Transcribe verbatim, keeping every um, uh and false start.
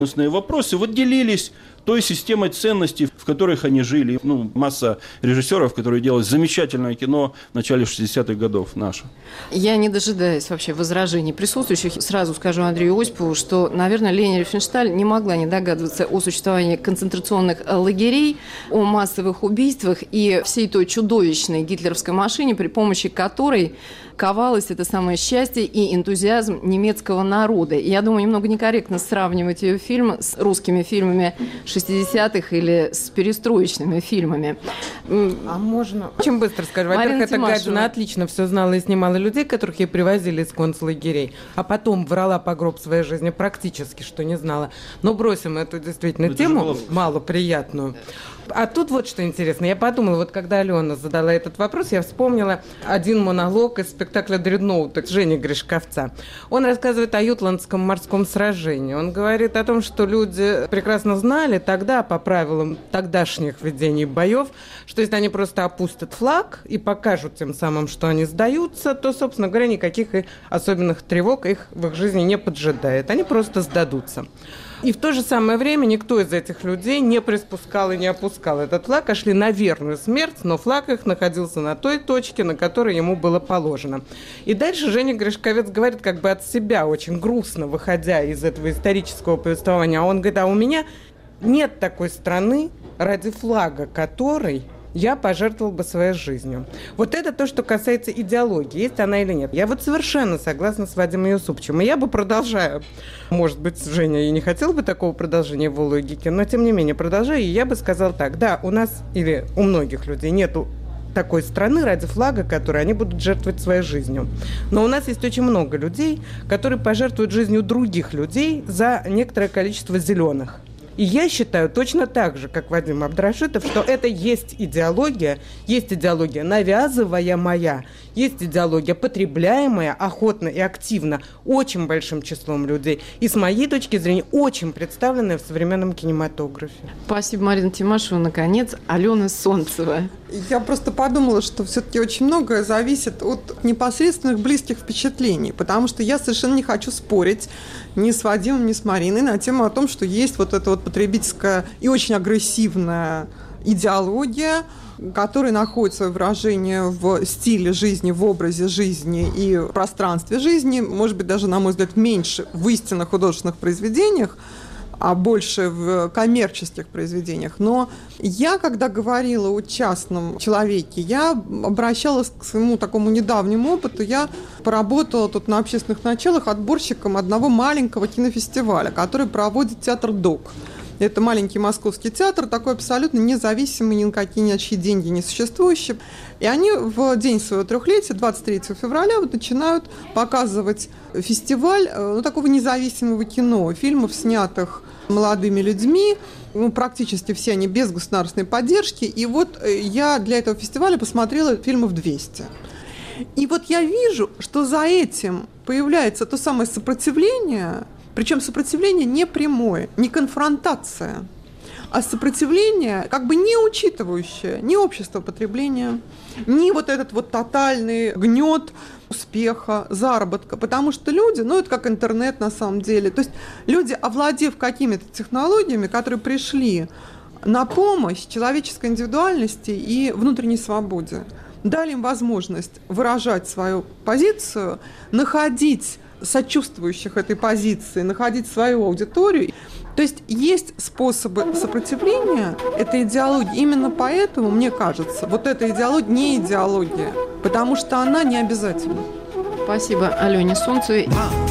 вопросы вот делились той системой ценностей, в которых они жили. Ну, масса режиссеров, которые делают замечательное кино в начале шестидесятых годов наше. Я не дожидаюсь вообще возражений присутствующих. Сразу скажу Андрею Осипову, что, наверное, Лени Рифеншталь не могла не догадываться о существовании концентрационных лагерей, о массовых убийствах и всей той чудовищной гитлеровской машине, при помощи которой ковалось это самое счастье и энтузиазм немецкого народа. И я думаю, немного некорректно сравнивать ее фильм с русскими фильмами шестидесятых или с перестроечными фильмами. А можно? Очень быстро скажу. Во-первых, эта гадина отлично все знала и снимала людей, которых ей привозили из концлагерей, а потом врала по гроб своей жизни практически, что не знала. Но бросим эту действительно это тему малоприятную. А тут вот что интересно. Я подумала, вот когда Алена задала этот вопрос, я вспомнила один монолог из спектакля «Дредноут» Жени Гришковца. Он рассказывает о Ютландском морском сражении. Он говорит о том, что люди прекрасно знали тогда, по правилам тогдашних ведений боев, что если они просто опустят флаг и покажут тем самым, что они сдаются, то, собственно говоря, никаких особенных тревог их в их жизни не поджидает. Они просто сдадутся. И в то же самое время никто из этих людей не приспускал и не опускал этот флаг, а шли на верную смерть, но флаг их находился на той точке, на которой ему было положено. И дальше Женя Гришковец говорит как бы от себя, очень грустно выходя из этого исторического повествования. А он говорит, а у меня нет такой страны, ради флага которой я пожертвовал бы своей жизнью. Вот это то, что касается идеологии, есть она или нет. Я вот совершенно согласна с Вадимом Юсуповичем. И я бы продолжаю, может быть, Женя и не хотела бы такого продолжения в логике, но тем не менее продолжаю, и я бы сказала так. Да, у нас или у многих людей нету такой страны, ради флага которой они будут жертвовать своей жизнью. Но у нас есть очень много людей, которые пожертвуют жизнью других людей за некоторое количество зеленых. И я считаю точно так же, как Вадим Абдрашитов, что это есть идеология, есть идеология навязываемая, есть идеология потребляемая охотно и активно очень большим числом людей. И с моей точки зрения очень представленная в современном кинематографе. Спасибо, Марина Тимашева. Наконец, Алена Солнцева. Я просто подумала, что все-таки очень многое зависит от непосредственных близких впечатлений, потому что я совершенно не хочу спорить ни с Вадимом, ни с Мариной на тему о том, что есть вот эта вот потребительская и очень агрессивная идеология, которая находит свое выражение в стиле жизни, в образе жизни и в пространстве жизни, может быть, даже, на мой взгляд, меньше в истинно художественных произведениях, а больше в коммерческих произведениях. Но я, когда говорила о частном человеке, я обращалась к своему такому недавнему опыту. Я поработала тут на общественных началах отборщиком одного маленького кинофестиваля, который проводит театр ДОК. Это маленький московский театр, такой абсолютно независимый, ни на какие ни на чьи деньги не существующий. И они в день своего трехлетия, двадцать третьего февраля, вот начинают показывать фестиваль ну, такого независимого кино, фильмов, снятых молодыми людьми, ну, практически все они без государственной поддержки. И вот я для этого фестиваля посмотрела фильмов двести. И вот я вижу, что за этим появляется то самое сопротивление, причем сопротивление не прямое, не конфронтация, а сопротивление, как бы не учитывающее ни общество потребления, ни вот этот вот тотальный гнет успеха, заработка. Потому что люди, ну это как интернет на самом деле, то есть люди, овладев какими-то технологиями, которые пришли на помощь человеческой индивидуальности и внутренней свободе, дали им возможность выражать свою позицию, находить сочувствующих этой позиции, находить свою аудиторию. То есть есть способы сопротивления этой идеологии. Именно поэтому, мне кажется, вот эта идеология не идеология, потому что она не обязательна. Спасибо Алене Солнцевой.